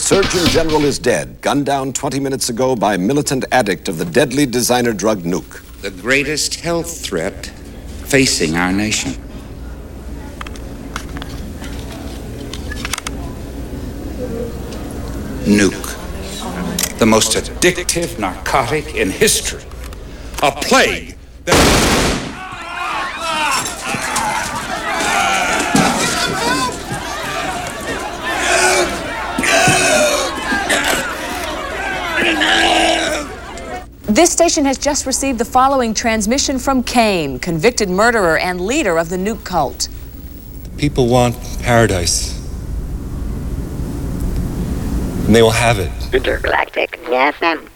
Surgeon General is dead, gunned down 20 minutes ago by militant addict of the deadly designer drug nuke. The greatest health threat facing our nation. Nuke. The most addictive narcotic in history. A plague that... This station has just received the following transmission from Cain, convicted murderer and leader of the nuke cult. People want paradise. And they will have it. Intergalactic FM.